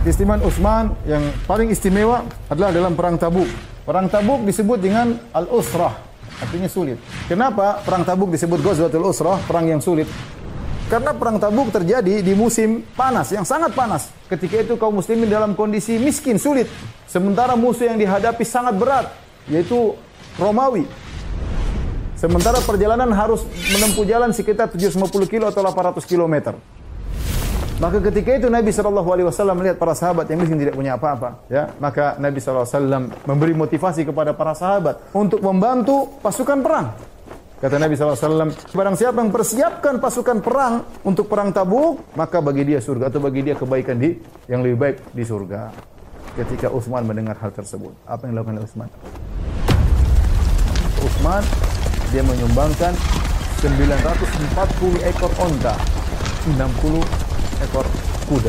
Keistimewaan Utsman yang paling istimewa adalah dalam perang Tabuk. Perang Tabuk disebut dengan Al-Usrah, artinya sulit. Kenapa perang Tabuk disebut Ghazwatul Usrah, perang yang sulit? Karena perang Tabuk terjadi di musim panas, yang sangat panas. Ketika itu kaum muslimin dalam kondisi miskin, sulit. Sementara musuh yang dihadapi sangat berat, yaitu Romawi. Sementara perjalanan harus menempuh jalan sekitar 750 kilo atau 800 kilometer. Maka ketika itu Nabi SAW melihat para sahabat yang miskin tidak punya apa-apa, ya, maka Nabi SAW memberi motivasi kepada para sahabat untuk membantu pasukan perang. Kata Nabi SAW, barang siapa yang persiapkan pasukan perang untuk perang Tabuk, maka bagi dia surga atau bagi dia kebaikan yang lebih baik di surga. Ketika Utsman mendengar hal tersebut, apa yang dilakukan Utsman? Utsman dia menyumbangkan 940 ekor onta, 60 ekor kuda.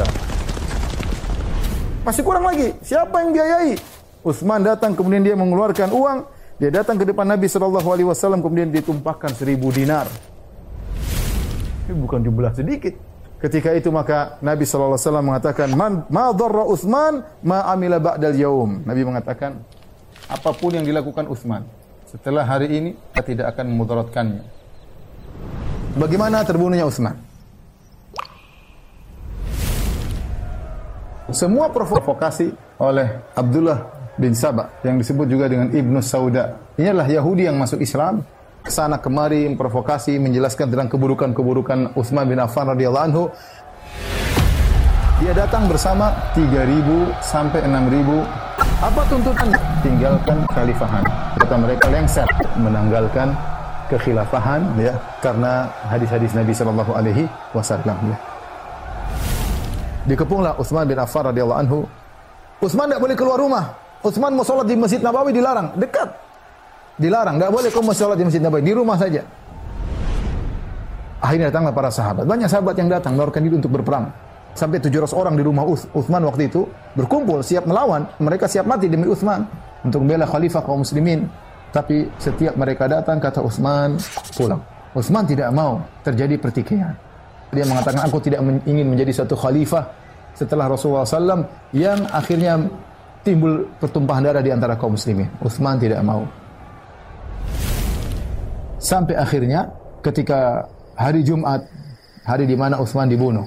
Masih kurang lagi. Siapa yang biayai? Utsman datang, kemudian dia mengeluarkan uang. Dia datang ke depan Nabi SAW, kemudian ditumpahkan 1000 dinar. Ini bukan jumlah sedikit. Ketika itu maka Nabi SAW mengatakan, ma dharra Utsman ma amila ba'dal yaum. Nabi mengatakan, apapun yang dilakukan Utsman setelah hari ini, kita tidak akan memudaratkannya. Bagaimana terbunuhnya Utsman? Semua provokasi oleh Abdullah bin Saba yang disebut juga dengan Ibnu Sauda. Ini adalah Yahudi yang masuk Islam, kesana kemari memprovokasi, menjelaskan tentang keburukan-keburukan Utsman bin Affan radhiyallahu anhu. Dia datang bersama 3.000 sampai 6.000. Apa tuntutannya? Tinggalkan khalifahan. Kata mereka lengser, menanggalkan kekhilafahan, ya, karena hadis-hadis Nabi sallallahu alaihi wasallam, ya. Dikepunglah Utsman bin Affan radhiyallahu anhu. Utsman tidak boleh keluar rumah. Utsman mau sholat di Masjid Nabawi dilarang, dekat. Dilarang, tidak boleh kamu sholat di Masjid Nabawi, di rumah saja. Akhirnya datanglah para sahabat. Banyak sahabat yang datang menawarkan diri untuk berperang. Sampai 700 orang di rumah Utsman waktu itu berkumpul siap melawan. Mereka siap mati demi Utsman untuk membela khalifah kaum muslimin. Tapi setiap mereka datang kata Utsman pulang. Utsman tidak mau terjadi pertikaian. Dia mengatakan, aku tidak ingin menjadi suatu khalifah setelah Rasulullah SAW yang akhirnya timbul pertumpahan darah di antara kaum muslimin. Utsman tidak mau. Sampai akhirnya ketika hari Jumat, hari di mana Utsman dibunuh.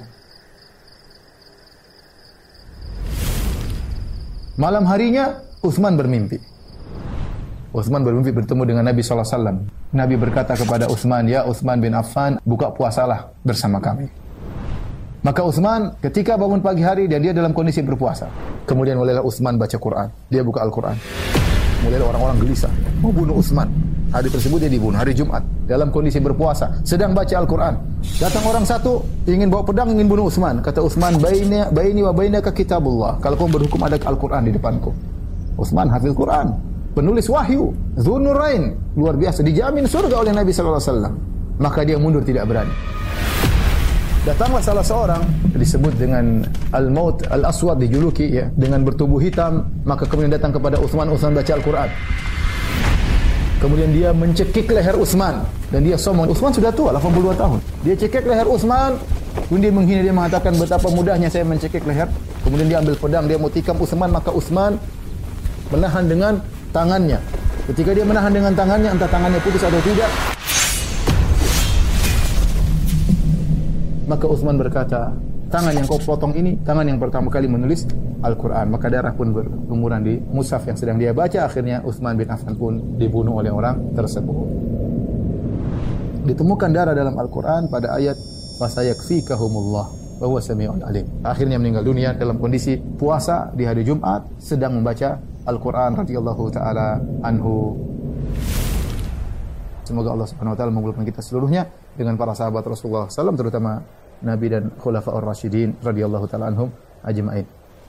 Malam harinya Utsman bermimpi. Utsman bermimpi bertemu dengan Nabi SAW. Nabi berkata kepada Utsman, ya Utsman bin Affan, buka puasalah bersama kami. Maka Utsman ketika bangun pagi hari dia dalam kondisi berpuasa. Kemudian mulailah Utsman baca Quran. Dia buka Al-Quran. Mulailah orang-orang gelisah mau bunuh Utsman. Hari tersebut dia dibunuh, hari Jumat. Dalam kondisi berpuasa, sedang baca Al-Quran. Datang orang satu, ingin bawa pedang, ingin bunuh Utsman. Kata Utsman, baini wa bainaka kitabullah. Kalau kau berhukum ada Al-Quran di depanku. Utsman hafil Quran, penulis wahyu, Dzunurain, luar biasa, dijamin surga oleh Nabi SAW. Maka dia mundur tidak berani. Datanglah salah seorang disebut dengan Al-Maut Al-Aswad, dijuluki, ya, dengan bertubuh hitam. Maka kemudian datang kepada Utsman baca Al-Quran. Kemudian dia mencekik leher Utsman dan dia sombong. Utsman sudah tua, 82 tahun. Dia cekik leher Utsman, kemudian dia menghina, dia mengatakan betapa mudahnya saya mencekik leher. Kemudian dia ambil pedang, dia mau tikam Utsman, maka Utsman menahan dengan tangannya. Ketika dia menahan dengan tangannya, entah tangannya putus atau tidak, maka Utsman berkata, tangan yang kau potong ini, tangan yang pertama kali menulis Al-Quran. Maka darah pun berlumuran di mushaf yang sedang dia baca. Akhirnya Utsman bin Affan pun dibunuh oleh orang tersebut. Ditemukan darah dalam Al-Quran pada ayat fasayakfikahumullah wa huwa sami'un alim. Akhirnya meninggal dunia dalam kondisi puasa di hari Jumat, sedang membaca Al-Quran radhiyallahu ta'ala anhu. Semoga Allah Subhanahu wa taala mengumpulkan kita seluruhnya dengan para sahabat Rasulullah SAW, terutama Nabi dan Khulafaur Rasyidin radhiyallahu ta'ala anhum ajma'in.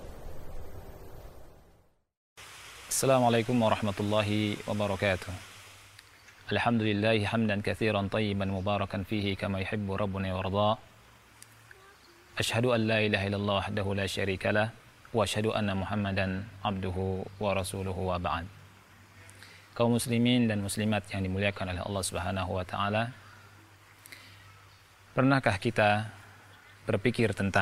Assalamualaikum warahmatullahi wabarakatuh. Alhamdulillahi hamdan katsiran tayyiban mubarakan fihi kama yuhibbu rabbuna wa yarda. Asyhadu an la ilaha illallah wahdahu la syarika lah wa asyhadu anna Muhammadan abduhu wa rasuluhu wa ba'd. Kaum muslimin dan muslimat yang dimuliakan oleh Allah Subhanahu wa taala, pernahkah kita berpikir tentang